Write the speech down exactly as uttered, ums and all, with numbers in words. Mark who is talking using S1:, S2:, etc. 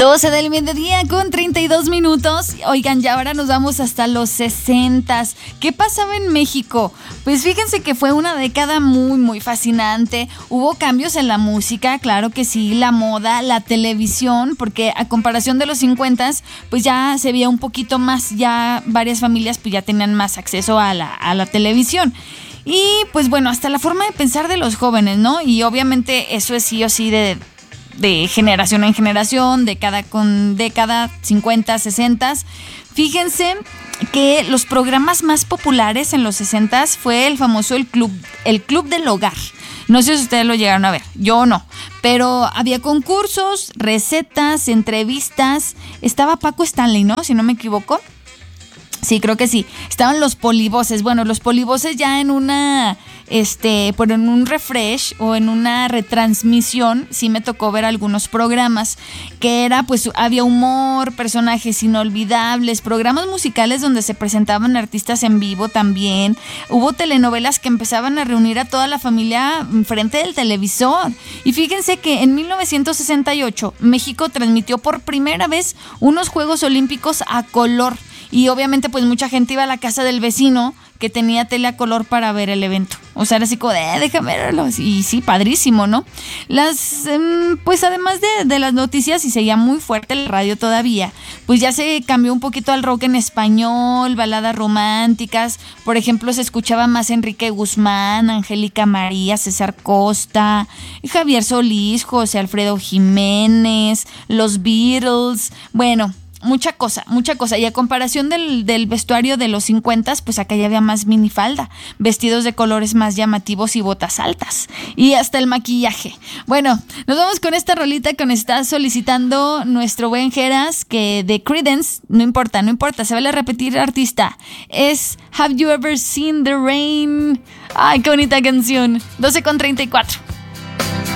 S1: doce del mediodía con treinta y dos minutos. Oigan, ya ahora nos vamos hasta los sesentas. ¿Qué pasaba en México? Pues fíjense que fue una década muy, muy fascinante. Hubo cambios en la música, claro que sí, la moda, la televisión, porque a comparación de los cincuentas, pues ya se veía un poquito más, ya varias familias pues ya tenían más acceso a la, a la televisión. Y pues bueno, hasta la forma de pensar de los jóvenes, ¿no? Y obviamente eso es sí o sí de... de generación en generación, década con década, cincuenta, sesenta. Fíjense que los programas más populares en los sesenta fue el famoso el club, el Club del Hogar. No sé si ustedes lo llegaron a ver, yo no, pero había concursos, recetas, entrevistas. Estaba Paco Stanley, ¿no? Si no me equivoco. Sí, creo que sí. Estaban los polivoces. Bueno, los polivoces ya en una, este, por en un refresh o en una retransmisión, sí me tocó ver algunos programas que era, pues, había humor, personajes inolvidables, programas musicales donde se presentaban artistas en vivo también. Hubo telenovelas que empezaban a reunir a toda la familia frente del televisor. Y fíjense que en mil novecientos sesenta y ocho México transmitió por primera vez unos Juegos Olímpicos a color. Y obviamente pues mucha gente iba a la casa del vecino que tenía tele a color para ver el evento. O sea, era así como de, eh, déjame verlo. Y sí, padrísimo, ¿no? Las, eh, pues además de, de las noticias, y seguía muy fuerte el radio todavía, pues ya se cambió un poquito al rock en español, baladas románticas. Por ejemplo, se escuchaba más Enrique Guzmán, Angélica María, César Costa, Javier Solís, José Alfredo Jiménez, los Beatles. Bueno, mucha cosa, mucha cosa. Y a comparación del, del vestuario de los cincuentas, pues acá ya había más minifalda, vestidos de colores más llamativos y botas altas. Y hasta el maquillaje. Bueno, nos vamos con esta rolita que nos está solicitando nuestro buen Geras, que de Creedence, no importa, no importa, se vale a repetir artista. Es Have You Ever Seen the Rain? Ay, qué bonita canción. doce con treinta y cuatro.